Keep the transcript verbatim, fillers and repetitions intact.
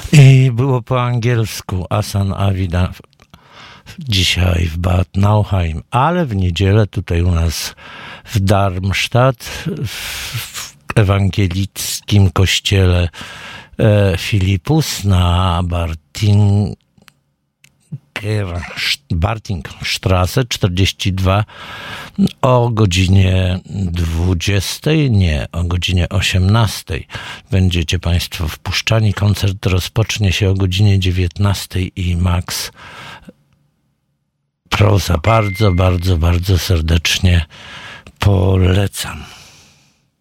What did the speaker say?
I było po angielsku Asan Avida dzisiaj w Bad Nauheim, ale w niedzielę tutaj u nas w Darmstadt w ewangelickim kościele e, Filipus na Barting Bartingstrasse czterdzieści dwa o godzinie dwudziestej, nie, o godzinie osiemnastej będziecie Państwo wpuszczani. Koncert rozpocznie się o godzinie dziewiętnastej i Max Proza bardzo, bardzo, bardzo serdecznie polecam.